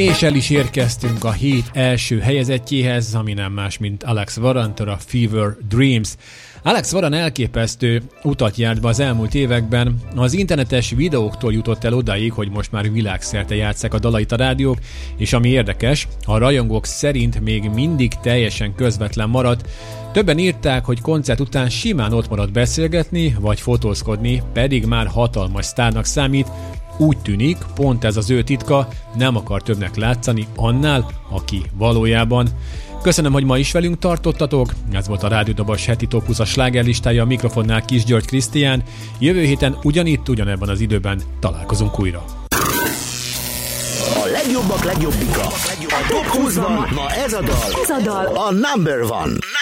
És el is érkeztünk a hét első helyezettjéhez, ami nem más, mint Alex Warrantól, a Fever Dreams. Alex Warren elképesztő utat járt be az elmúlt években, az internetes videóktól jutott el odáig, hogy most már világszerte játsszák a dalait a rádiók, és ami érdekes, a rajongók szerint még mindig teljesen közvetlen maradt. Többen írták, hogy koncert után simán ott marad beszélgetni, vagy fotózkodni, pedig már hatalmas sztárnak számít. Úgy tűnik, pont ez az ő titka, nem akar többnek látszani annál, aki valójában. Köszönöm, hogy ma is velünk tartottatok. Ez volt a Rádiódobos heti Top 20-as slágerlistája, a mikrofonnál Kis György Krisztián. Jövő héten ugyanitt, ugyanebben az időben találkozunk újra. A legjobbak legjobbika. A Top 20-ban ma ez a dal a Number One.